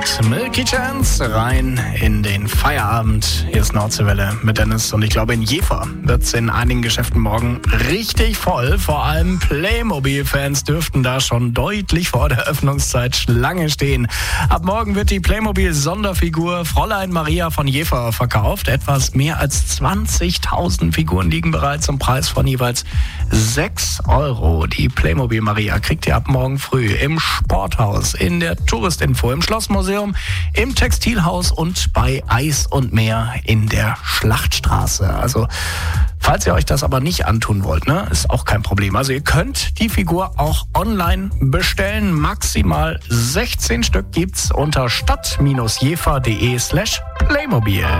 und Milky Chance rein in den Feierabend. Hier ist Nordseewelle mit Dennis und ich glaube, in Jever wird es in einigen Geschäften morgen richtig voll. Vor allem Playmobil-Fans dürften da schon deutlich vor der Öffnungszeit Schlange stehen. Ab morgen wird die Playmobil-Sonderfigur Fräulein Maria von Jever verkauft. Etwas mehr als 20.000 Figuren liegen bereits zum Preis von jeweils 6 €. Die Playmobil Maria kriegt ihr ab morgen früh im Sporthaus, in der Touristinfo, im Schlossmuseum, im Textilhaus und bei Eis und Meer in der Schlachtstraße. Also, falls ihr euch das aber nicht antun wollt, ist auch kein Problem. Also ihr könnt die Figur auch online bestellen. Maximal 16 Stück gibt's unter stadt-jever.de/Playmobil.